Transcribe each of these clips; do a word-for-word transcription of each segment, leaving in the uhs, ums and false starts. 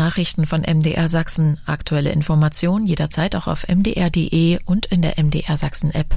Nachrichten von M D R Sachsen. Aktuelle Informationen jederzeit auch auf m d r punkt d e und in der M D R Sachsen App.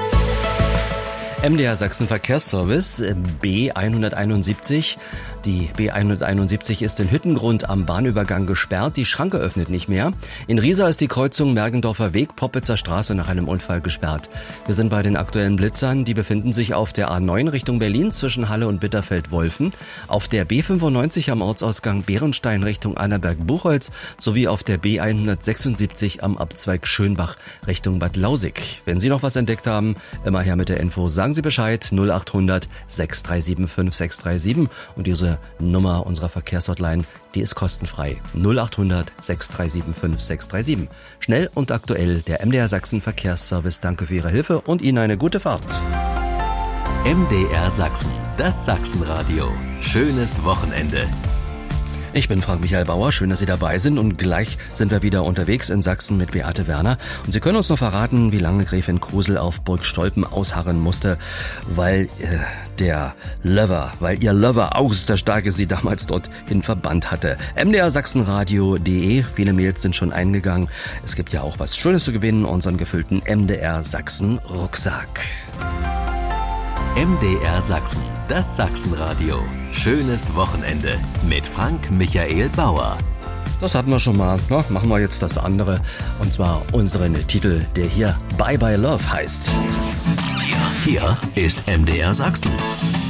M D R Sachsen Verkehrsservice B hunderteinundsiebzig. Die B hunderteinundsiebzig ist in Hüttengrund am Bahnübergang gesperrt. Die Schranke öffnet nicht mehr. In Riesa ist die Kreuzung Mergendorfer Weg, Poppitzer Straße nach einem Unfall gesperrt. Wir sind bei den aktuellen Blitzern. Die befinden sich auf der A neun Richtung Berlin zwischen Halle und Bitterfeld-Wolfen, auf der B fünfundneunzig am Ortsausgang Bärenstein Richtung Annaberg-Buchholz sowie auf der B hundertsechsundsiebzig am Abzweig Schönbach Richtung Bad Lausig. Wenn Sie noch was entdeckt haben, immer her mit der Info. Sagen Sie Bescheid, null acht hundert sechs drei sieben fünf sechs drei sieben und diese Nummer unserer Verkehrshotline, die ist kostenfrei. null acht hundert sechs drei sieben fünf sechs drei sieben. Schnell und aktuell der M D R Sachsen Verkehrsservice. Danke für Ihre Hilfe und Ihnen eine gute Fahrt. M D R Sachsen, das Sachsenradio. Schönes Wochenende. Ich bin Frank-Michael Bauer, schön, dass Sie dabei sind und gleich sind wir wieder unterwegs in Sachsen mit Beate Werner und Sie können uns noch verraten, wie lange Gräfin Krusel auf Burg Stolpen ausharren musste, weil äh, der Lover, weil ihr Lover aus der Starke sie damals dorthin verbannt hatte. M D R Sachsenradio punkt de, viele Mails sind schon eingegangen. Es gibt ja auch was Schönes zu gewinnen, unseren gefüllten M D R Sachsen Rucksack. M D R Sachsen, das Sachsenradio. Schönes Wochenende mit Frank-Michael Bauer. Das hatten wir schon mal. Na, machen wir jetzt das andere. Und zwar unseren Titel, der hier Bye Bye Love heißt. Hier, hier ist M D R Sachsen.